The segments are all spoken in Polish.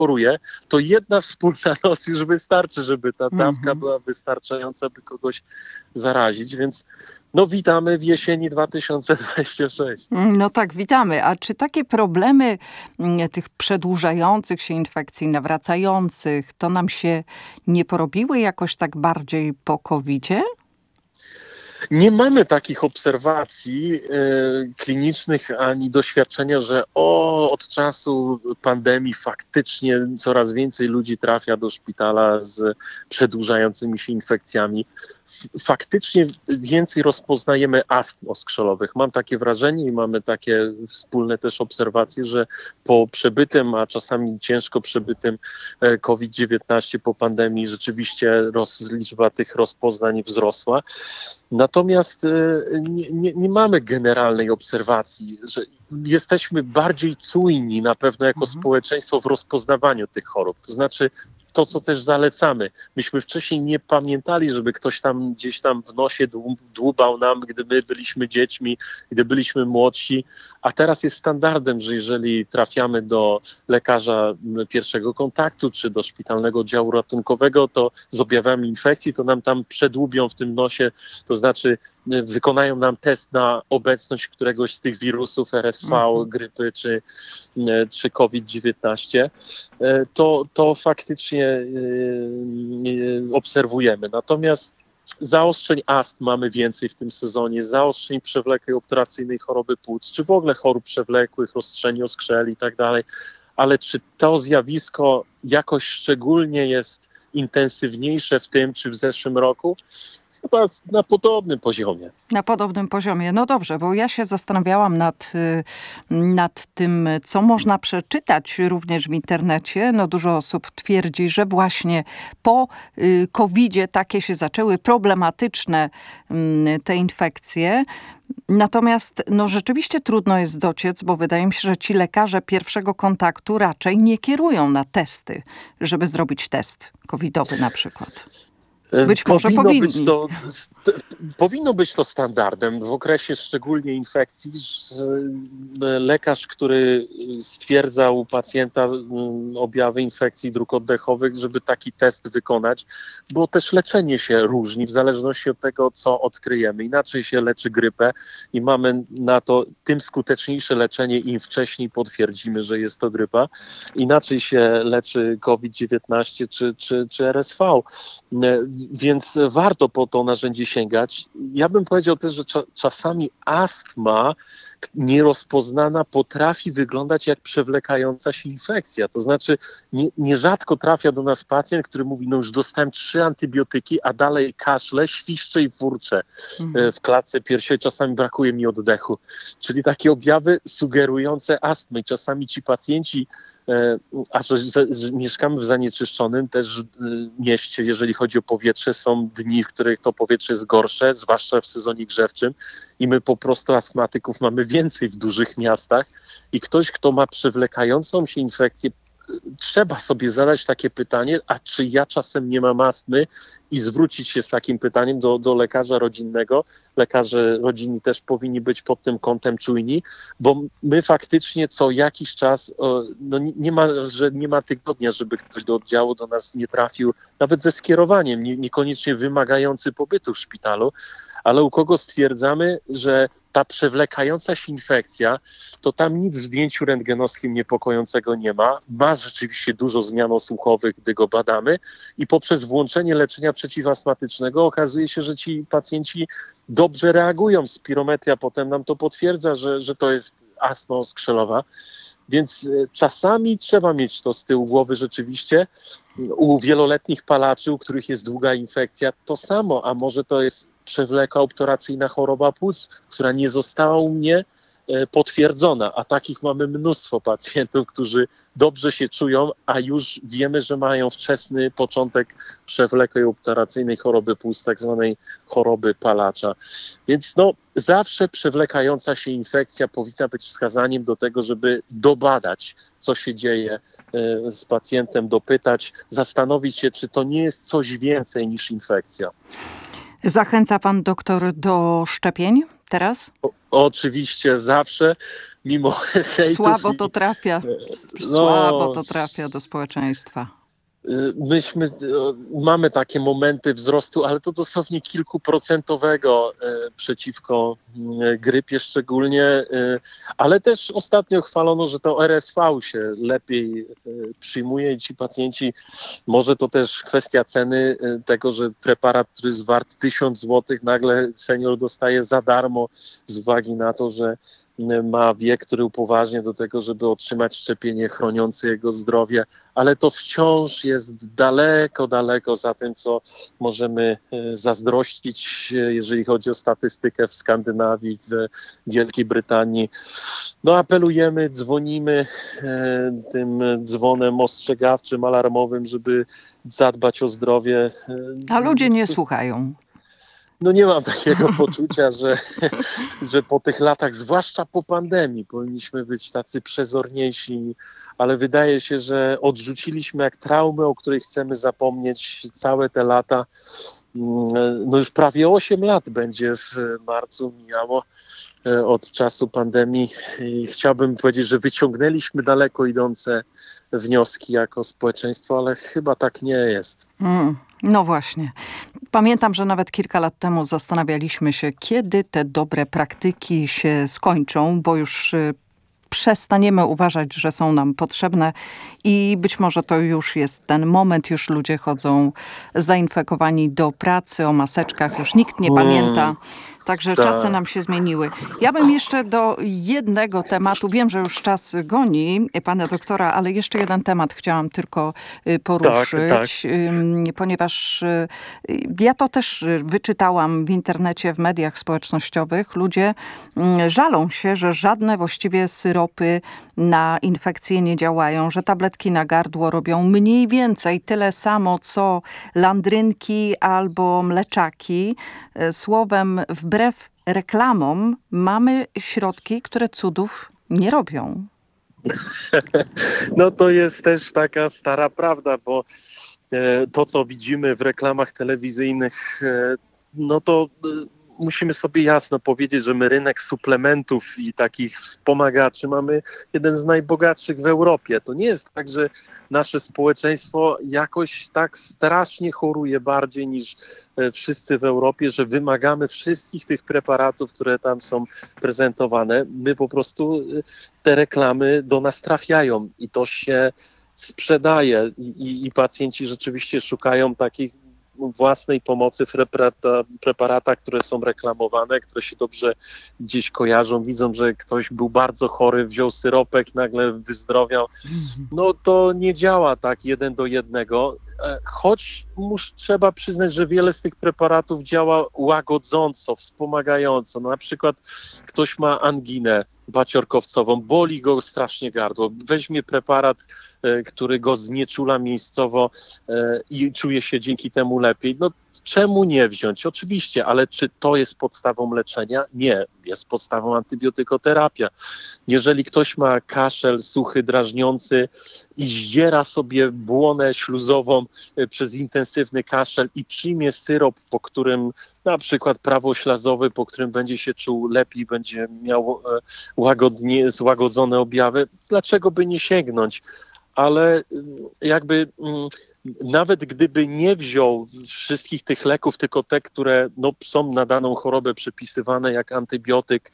choruje, to jedna wspólna noc już wystarczy, żeby ta dawka była wystarczająca, by kogoś zarazić. Więc witamy w jesieni 2026. No tak, witamy. A czy takie problemy tych przedłużających się infekcji, nawracających, to nam się nie porobiły jakoś tak bardziej po COVID-zie? Nie mamy takich obserwacji klinicznych ani doświadczenia, że od czasu pandemii faktycznie coraz więcej ludzi trafia do szpitala z przedłużającymi się infekcjami. Faktycznie więcej rozpoznajemy astm oskrzelowych. Mam takie wrażenie i mamy takie wspólne też obserwacje, że po przebytym, a czasami ciężko przebytym COVID-19 po pandemii rzeczywiście liczba tych rozpoznań wzrosła. Natomiast nie mamy generalnej obserwacji, że jesteśmy bardziej czujni na pewno jako społeczeństwo w rozpoznawaniu tych chorób. To znaczy to, co też zalecamy. Myśmy wcześniej nie pamiętali, żeby ktoś tam gdzieś tam w nosie dłubał nam, gdy my byliśmy dziećmi, gdy byliśmy młodsi, a teraz jest standardem, że jeżeli trafiamy do lekarza pierwszego kontaktu, czy do szpitalnego oddziału ratunkowego, to z objawami infekcji, to nam tam przedłubią w tym nosie, to znaczy wykonają nam test na obecność któregoś z tych wirusów RSV, grypy czy COVID-19, to faktycznie obserwujemy. Natomiast zaostrzeń astm mamy więcej w tym sezonie, zaostrzeń przewlekłej obturacyjnej choroby płuc, czy w ogóle chorób przewlekłych, rozstrzeni oskrzeli i tak dalej. Ale czy to zjawisko jakoś szczególnie jest intensywniejsze w tym czy w zeszłym roku? Chyba na podobnym poziomie. Na podobnym poziomie. No dobrze, bo ja się zastanawiałam nad tym, co można przeczytać również w internecie. No dużo osób twierdzi, że właśnie po COVID-zie takie się zaczęły problematyczne te infekcje. Natomiast rzeczywiście trudno jest dociec, bo wydaje mi się, że ci lekarze pierwszego kontaktu raczej nie kierują na testy, żeby zrobić test covidowy na przykład. Być może powinni. Powinno być to standardem w okresie szczególnie infekcji, że lekarz, który stwierdza u pacjenta objawy infekcji dróg oddechowych, żeby taki test wykonać, bo też leczenie się różni w zależności od tego, co odkryjemy. Inaczej się leczy grypę i mamy na to tym skuteczniejsze leczenie, im wcześniej potwierdzimy, że jest to grypa. Inaczej się leczy COVID-19 czy RSV. Więc warto po to narzędzie sięgać. Ja bym powiedział też, że czasami astma nierozpoznana potrafi wyglądać jak przewlekająca się infekcja. To znaczy nierzadko trafia do nas pacjent, który mówi, już dostałem 3 antybiotyki, a dalej kaszle, świszcze i furcze w klatce piersiowej. Czasami brakuje mi oddechu. Czyli takie objawy sugerujące astmę. I czasami ci pacjenci, a że mieszkamy w zanieczyszczonym też mieście, jeżeli chodzi o powietrze, są dni, w których to powietrze jest gorsze, zwłaszcza w sezonie grzewczym i my po prostu astmatyków mamy więcej w dużych miastach i ktoś, kto ma przewlekającą się infekcję, trzeba sobie zadać takie pytanie, a czy ja czasem nie mam astmy i zwrócić się z takim pytaniem do lekarza rodzinnego. Lekarze rodzinni też powinni być pod tym kątem czujni, bo my faktycznie co jakiś czas, nie ma tygodnia, żeby ktoś do oddziału do nas nie trafił, nawet ze skierowaniem, niekoniecznie wymagający pobytu w szpitalu, ale u kogo stwierdzamy, że ta przewlekająca się infekcja, to tam nic w zdjęciu rentgenowskim niepokojącego nie ma. Ma rzeczywiście dużo zmian osłuchowych, gdy go badamy i poprzez włączenie leczenia przeciwastmatycznego okazuje się, że ci pacjenci dobrze reagują. Spirometria potem nam to potwierdza, że to jest astma oskrzelowa. Więc czasami trzeba mieć to z tyłu głowy rzeczywiście. U wieloletnich palaczy, u których jest długa infekcja, to samo, a może to jest przewlekła obturacyjna choroba płuc, która nie została u mnie potwierdzona, a takich mamy mnóstwo pacjentów, którzy dobrze się czują, a już wiemy, że mają wczesny początek przewlekłej obturacyjnej choroby płuc, tak zwanej choroby palacza. Więc zawsze przewlekająca się infekcja powinna być wskazaniem do tego, żeby dobadać, co się dzieje z pacjentem, dopytać, zastanowić się, czy to nie jest coś więcej niż infekcja. Zachęca pan doktor do szczepień teraz? Oczywiście zawsze. mimo hejtów. Słabo to trafia. Słabo to trafia do społeczeństwa. Mamy takie momenty wzrostu, ale to dosłownie kilkuprocentowego przeciwko grypie szczególnie, ale też ostatnio chwalono, że to RSV się lepiej przyjmuje i ci pacjenci, może to też kwestia ceny tego, że preparat, który jest wart 1000 zł, nagle senior dostaje za darmo z uwagi na to, że ma wiek, który upoważnia do tego, żeby otrzymać szczepienie chroniące jego zdrowie, ale to wciąż jest daleko, daleko za tym, co możemy zazdrościć, jeżeli chodzi o statystykę w Skandynawii, w Wielkiej Brytanii. No apelujemy, dzwonimy tym dzwonem ostrzegawczym, alarmowym, żeby zadbać o zdrowie. A ludzie nie słuchają. No nie mam takiego poczucia, że po tych latach, zwłaszcza po pandemii, powinniśmy być tacy przezorniejsi, ale wydaje się, że odrzuciliśmy jak traumę, o której chcemy zapomnieć całe te lata. No już prawie 8 lat będzie w marcu mijało od czasu pandemii i chciałbym powiedzieć, że wyciągnęliśmy daleko idące wnioski jako społeczeństwo, ale chyba tak nie jest. No właśnie. Pamiętam, że nawet kilka lat temu zastanawialiśmy się, kiedy te dobre praktyki się skończą, bo już przestaniemy uważać, że są nam potrzebne i być może to już jest ten moment, już ludzie chodzą zainfekowani do pracy, o maseczkach, już nikt nie pamięta. Także czasy nam się zmieniły. Ja bym jeszcze do jednego tematu, wiem, że już czas goni pana doktora, ale jeszcze jeden temat chciałam tylko poruszyć, ponieważ ja to też wyczytałam w internecie, w mediach społecznościowych. Ludzie żalą się, że żadne właściwie syropy na infekcje nie działają, że tabletki na gardło robią mniej więcej tyle samo, co landrynki albo mleczaki. Słowem, wbrew reklamom mamy środki, które cudów nie robią. No to jest też taka stara prawda, bo to, co widzimy w reklamach telewizyjnych, no to musimy sobie jasno powiedzieć, że my rynek suplementów i takich wspomagaczy mamy jeden z najbogatszych w Europie. To nie jest tak, że nasze społeczeństwo jakoś tak strasznie choruje bardziej niż wszyscy w Europie, że wymagamy wszystkich tych preparatów, które tam są prezentowane. My po prostu te reklamy do nas trafiają i to się sprzedaje i pacjenci rzeczywiście szukają takich własnej pomocy w preparatach, które są reklamowane, które się dobrze gdzieś kojarzą, widzą, że ktoś był bardzo chory, wziął syropek, nagle wyzdrowiał. No to nie działa tak 1 do 1, choć trzeba przyznać, że wiele z tych preparatów działa łagodząco, wspomagająco. No, na przykład ktoś ma anginę paciorkowcową, boli go strasznie gardło, weźmie preparat, który go znieczula miejscowo i czuje się dzięki temu lepiej. No czemu nie wziąć? Oczywiście, ale czy to jest podstawą leczenia? Nie, jest podstawą antybiotykoterapia. Jeżeli ktoś ma kaszel suchy, drażniący i zdziera sobie błonę śluzową przez intensywny kaszel i przyjmie syrop, po którym na przykład prawoślazowy, po którym będzie się czuł lepiej, będzie miał złagodzone objawy, dlaczego by nie sięgnąć? Ale jakby nawet gdyby nie wziął wszystkich tych leków, tylko te, które są na daną chorobę przypisywane jak antybiotyk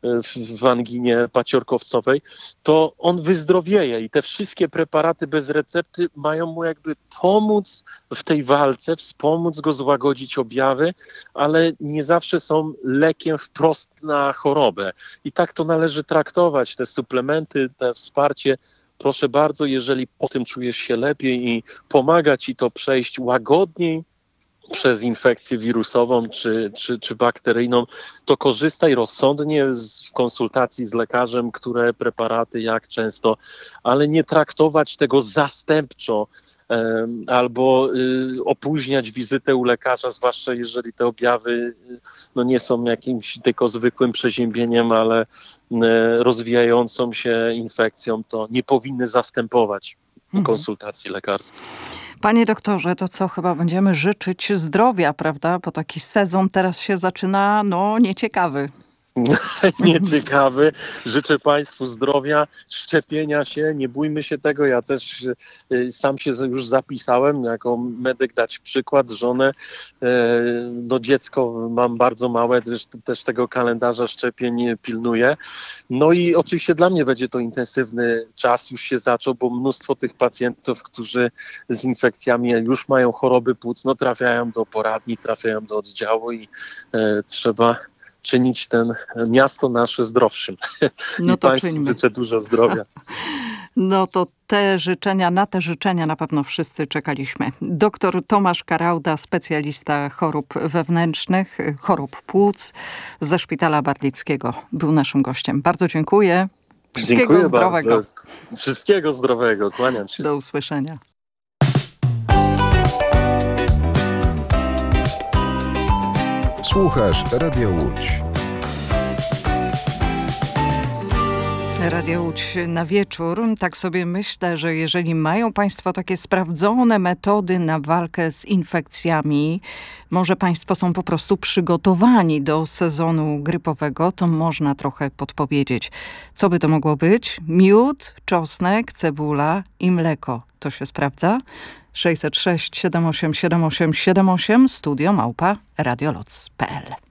w anginie paciorkowcowej, to on wyzdrowieje i te wszystkie preparaty bez recepty mają mu jakby pomóc w tej walce, wspomóc go złagodzić objawy, ale nie zawsze są lekiem wprost na chorobę. I tak to należy traktować, te suplementy, te wsparcie. Proszę bardzo, jeżeli po tym czujesz się lepiej i pomaga ci to przejść łagodniej przez infekcję wirusową czy bakteryjną, to korzystaj rozsądnie w konsultacji z lekarzem, które preparaty, jak często, ale nie traktować tego zastępczo albo opóźniać wizytę u lekarza, zwłaszcza jeżeli te objawy nie są jakimś tylko zwykłym przeziębieniem, ale rozwijającą się infekcją, to nie powinny zastępować konsultacji lekarskiej. Panie doktorze, to co, chyba będziemy życzyć zdrowia, prawda? Bo taki sezon teraz się zaczyna, nieciekawy. nieciekawy. Życzę Państwu zdrowia, szczepienia się, nie bójmy się tego. Ja też sam się już zapisałem, jako medyk dać przykład, żonę, no dziecko mam bardzo małe, też tego kalendarza szczepień pilnuję. No i oczywiście dla mnie będzie to intensywny czas, już się zaczął, bo mnóstwo tych pacjentów, którzy z infekcjami już mają choroby płuc, no trafiają do poradni, trafiają do oddziału i trzeba czynić miasto nasze zdrowszym. No I to Państwu czyńmy. życzę dużo zdrowia. No to na te życzenia na pewno wszyscy czekaliśmy. Doktor Tomasz Karauda, specjalista chorób wewnętrznych, chorób płuc ze Szpitala Barlickiego, był naszym gościem. Bardzo dziękuję. Wszystkiego Dziękuję zdrowego. bardzo. Wszystkiego zdrowego. Kłaniam się. Do usłyszenia. Słuchasz Radio Łódź. Radio Łódź na wieczór. Tak sobie myślę, że jeżeli mają Państwo takie sprawdzone metody na walkę z infekcjami, może Państwo są po prostu przygotowani do sezonu grypowego, to można trochę podpowiedzieć. Co by to mogło być? Miód, czosnek, cebula i mleko. To się sprawdza? 606 787878 studio @radioloc.pl